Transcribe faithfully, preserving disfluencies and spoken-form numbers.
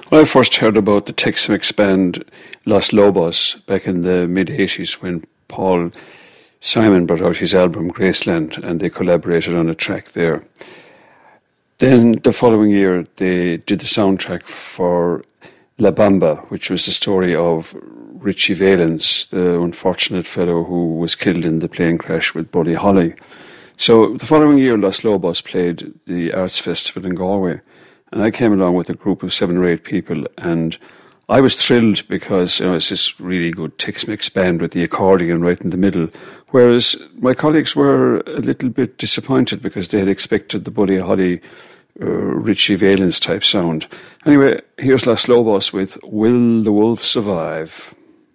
Well, I first heard about the Tex-Mex band Los Lobos back in the mid-eighties when Paul Simon brought out his album Graceland and they collaborated on a track there. Then the following year they did the soundtrack for La Bamba, which was the story of Richie Valens, the unfortunate fellow who was killed in the plane crash with Buddy Holly. So the following year Los Lobos played the Arts Festival in Galway. And I came along with a group of seven or eight people, and I was thrilled because you know, it's this really good Tex-Mex band with the accordion right in the middle, whereas my colleagues were a little bit disappointed because they had expected the Buddy Holly, uh, Richie Valens type sound. Anyway, here's Los Lobos with Will the Wolf Survive?